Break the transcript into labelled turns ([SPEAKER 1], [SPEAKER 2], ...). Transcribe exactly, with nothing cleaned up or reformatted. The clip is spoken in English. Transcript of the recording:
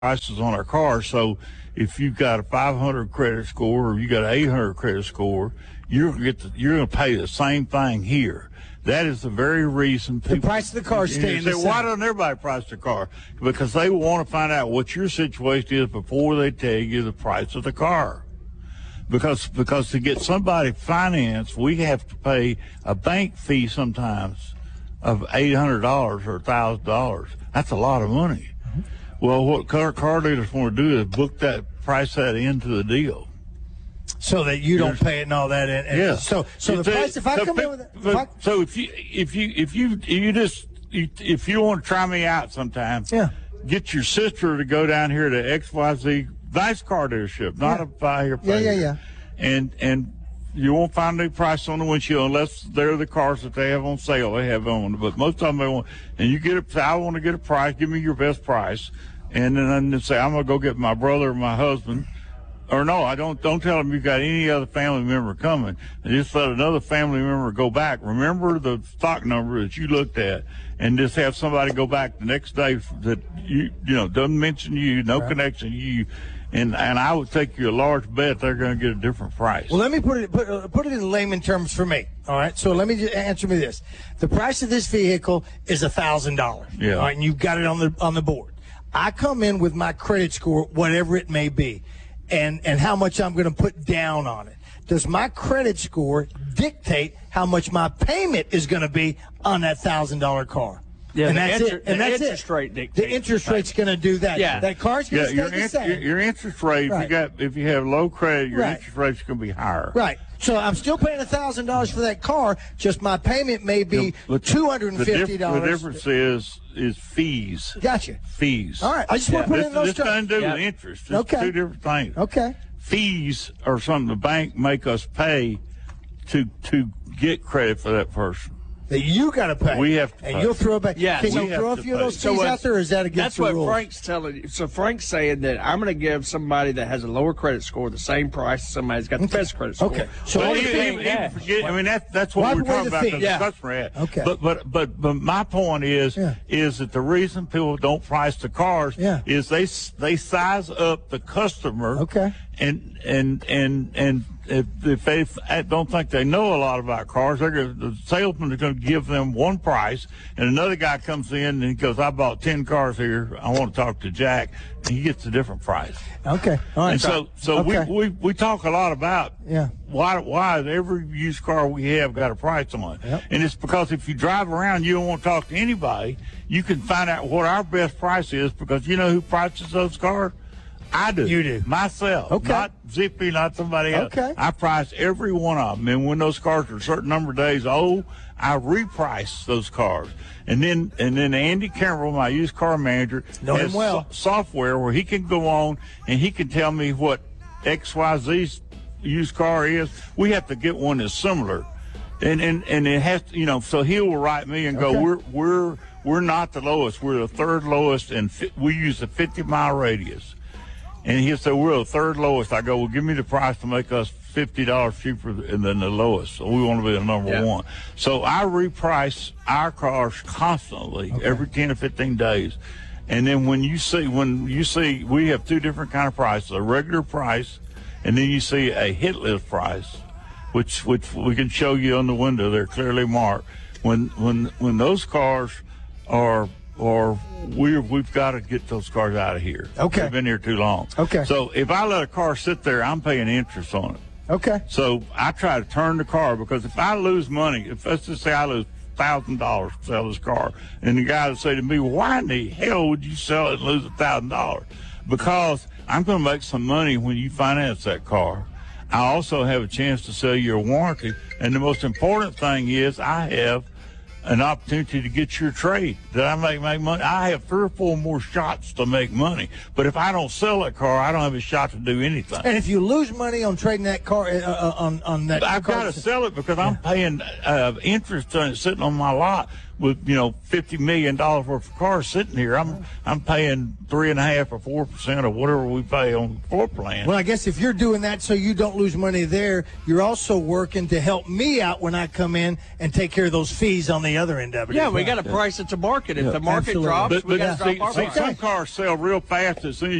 [SPEAKER 1] prices on our cars. So if you've got a five hundred credit score or you got an eight hundred credit score, you're going to get the, you're going to pay the same thing here. That is the very reason people,
[SPEAKER 2] the price of the car staying the same.
[SPEAKER 1] Why doesn't everybody price their car? Because they want to find out what your situation is before they tell you the price of the car. Because because to get somebody financed, we have to pay a bank fee sometimes of eight hundred dollars or one thousand dollars. That's a lot of money. Mm-hmm. Well, what car, car dealers want to do is book that, price that into the deal.
[SPEAKER 2] So that you don't pay it and all that. And, and
[SPEAKER 1] yeah.
[SPEAKER 2] So, so the
[SPEAKER 1] it's
[SPEAKER 2] price. If I
[SPEAKER 1] so
[SPEAKER 2] come
[SPEAKER 1] pe-
[SPEAKER 2] in with,
[SPEAKER 1] but,
[SPEAKER 2] I,
[SPEAKER 1] so if you if you if you you just if you want to try me out sometime,
[SPEAKER 2] yeah.
[SPEAKER 1] get your sister to go down here to X Y Z nice car dealership, not
[SPEAKER 2] yeah.
[SPEAKER 1] a buy here.
[SPEAKER 2] Yeah, yeah, yeah.
[SPEAKER 1] And and you won't find any price on the windshield unless they're the cars that they have on sale. They have on, but most of them they want. And you get a, I want to get a price. Give me your best price, and then I say I'm gonna go get my brother or my husband. Or no, I don't. Don't tell them you got any other family member coming. And just let another family member go back. Remember the stock number that you looked at, and just have somebody go back the next day that you you know doesn't mention you, no right. connection to you, and and I would take you a large bet they're going to get a different price.
[SPEAKER 2] Well, let me put it put, uh, put it in layman terms for me. All right. So let me just answer me this: the price of this vehicle is a thousand dollars.
[SPEAKER 1] Yeah.
[SPEAKER 2] All right, and you've got it on the on the board. I come in with my credit score, whatever it may be. And, and how much I'm going to put down on it. Does my credit score dictate how much my payment is going to be on that one thousand dollars car?
[SPEAKER 3] Yeah,
[SPEAKER 2] and
[SPEAKER 3] the
[SPEAKER 2] that's
[SPEAKER 3] inter-
[SPEAKER 2] it. And
[SPEAKER 3] the
[SPEAKER 2] that's
[SPEAKER 3] interest
[SPEAKER 2] it.
[SPEAKER 3] rate dictates.
[SPEAKER 2] The interest rate's going to do that.
[SPEAKER 3] Yeah.
[SPEAKER 2] That car's going to
[SPEAKER 1] yeah,
[SPEAKER 2] stay
[SPEAKER 1] your,
[SPEAKER 2] the same.
[SPEAKER 1] your, your interest rate,
[SPEAKER 2] right.
[SPEAKER 1] if you got, if you have low credit, your
[SPEAKER 2] right.
[SPEAKER 1] interest rate's going to be higher.
[SPEAKER 2] Right. So I'm still paying one thousand dollars for that car, just my payment may be two hundred fifty dollars.
[SPEAKER 1] The, diff- the difference is is fees.
[SPEAKER 2] Gotcha.
[SPEAKER 1] Fees.
[SPEAKER 2] All right. I just yeah. want to put
[SPEAKER 1] this,
[SPEAKER 2] in those
[SPEAKER 1] This doesn't do
[SPEAKER 3] yeah.
[SPEAKER 1] with interest. It's
[SPEAKER 2] okay.
[SPEAKER 1] two different things.
[SPEAKER 2] Okay.
[SPEAKER 1] Fees are something the bank make us pay to to get credit for that person.
[SPEAKER 2] That you got to pay.
[SPEAKER 1] We have to
[SPEAKER 2] and
[SPEAKER 1] pay.
[SPEAKER 2] you'll throw it back.
[SPEAKER 3] Yeah,
[SPEAKER 2] Can
[SPEAKER 1] we
[SPEAKER 2] you throw a
[SPEAKER 1] have
[SPEAKER 2] few
[SPEAKER 1] to
[SPEAKER 2] of those
[SPEAKER 1] pay.
[SPEAKER 2] fees
[SPEAKER 3] So
[SPEAKER 2] out there, or is that against
[SPEAKER 3] That's
[SPEAKER 2] the
[SPEAKER 3] what
[SPEAKER 2] rules?
[SPEAKER 3] Frank's telling you. So Frank's saying that I'm going to give somebody that has a lower credit score the same price as somebody that's got the best credit score.
[SPEAKER 2] Okay. So
[SPEAKER 1] But
[SPEAKER 2] all
[SPEAKER 1] even,
[SPEAKER 2] the
[SPEAKER 1] even, even forget, I mean, that, that's what
[SPEAKER 2] Wipe
[SPEAKER 1] we're
[SPEAKER 2] away
[SPEAKER 1] talking
[SPEAKER 2] the
[SPEAKER 1] about
[SPEAKER 2] fee.
[SPEAKER 1] the
[SPEAKER 2] Yeah.
[SPEAKER 1] customer at.
[SPEAKER 2] Okay.
[SPEAKER 1] But, but, but, but my point is,
[SPEAKER 2] Yeah.
[SPEAKER 1] is that the reason people don't price the cars
[SPEAKER 2] Yeah.
[SPEAKER 1] is they, they size up the customer.
[SPEAKER 2] Okay.
[SPEAKER 1] And, and, and, and, If, if they f- don't think they know a lot about cars, they're gonna, the salesman is going to give them one price, and another guy comes in and he goes, "I bought ten cars here. I want to talk to Jack," and he gets a different price.
[SPEAKER 2] Okay, all right.
[SPEAKER 1] And so, so
[SPEAKER 2] okay.
[SPEAKER 1] we, we we talk a lot about
[SPEAKER 2] yeah.
[SPEAKER 1] why why every used car we have got a price on it,
[SPEAKER 2] yep.
[SPEAKER 1] and it's because if you drive around, you don't want to talk to anybody. You can find out what our best price is because you know who prices those cars. I do.
[SPEAKER 2] You do.
[SPEAKER 1] Myself.
[SPEAKER 2] Okay.
[SPEAKER 1] Not Zippy, not somebody else.
[SPEAKER 2] Okay.
[SPEAKER 1] I price every one of them. And when those cars are a certain number of days old, I reprice those cars. And then and then Andy Campbell, my used car manager,
[SPEAKER 2] know
[SPEAKER 1] has
[SPEAKER 2] him well.
[SPEAKER 1] so- software where he can go on and he can tell me what X Y Z's used car is. We have to get one that's similar. And and, and it has to, you know, so he will write me and
[SPEAKER 2] Okay.
[SPEAKER 1] go, we're we're we're not the lowest. We're the third lowest, and fi- we use a fifty mile radius. And he'll say, we're the third lowest. I go, well, give me the price to make us fifty dollars cheaper than the lowest. So we want to be the number
[SPEAKER 3] yeah.
[SPEAKER 1] one. So I reprice our cars constantly, okay. every ten or fifteen days. And then when you see, when you see, we have two different kind of prices, a regular price, and then you see a hit list price, which, which we can show you on the window. They're clearly marked. When, when, when those cars are, or we're, we've got to get those cars out of here.
[SPEAKER 2] Okay.
[SPEAKER 1] They've been here too long.
[SPEAKER 2] Okay.
[SPEAKER 1] So if I let a car sit there, I'm paying interest on it.
[SPEAKER 2] Okay.
[SPEAKER 1] So I try to turn the car because if I lose money, if let's just say I lose one thousand dollars to sell this car, and the guy would say to me, well, why in the hell would you sell it and lose one thousand dollars? Because I'm going to make some money when you finance that car. I also have a chance to sell you a warranty. And the most important thing is I have an opportunity to get your trade. Did I make, make money? I have three or four more shots to make money. But if I don't sell that car, I don't have a shot to do anything.
[SPEAKER 2] And if you lose money on trading that car, uh, uh, on, on that
[SPEAKER 1] I've
[SPEAKER 2] car,
[SPEAKER 1] got to sell it because I'm paying uh, interest on it sitting on my lot. with you know fifty million dollars worth of cars sitting here. I'm I'm paying three and a half or four percent of whatever we pay on the floor plan.
[SPEAKER 2] Well, I guess if you're doing that so you don't lose money there, you're also working to help me out when I come in and take care of those fees on the other end of it.
[SPEAKER 3] Yeah,
[SPEAKER 2] as
[SPEAKER 3] we
[SPEAKER 2] well.
[SPEAKER 3] got to price it to market. If
[SPEAKER 2] Yeah,
[SPEAKER 3] the market
[SPEAKER 2] absolutely.
[SPEAKER 3] drops,
[SPEAKER 1] But,
[SPEAKER 3] we
[SPEAKER 1] but
[SPEAKER 3] got to
[SPEAKER 1] see,
[SPEAKER 3] drop our
[SPEAKER 1] see,
[SPEAKER 3] price.
[SPEAKER 1] some cars sell real fast as soon as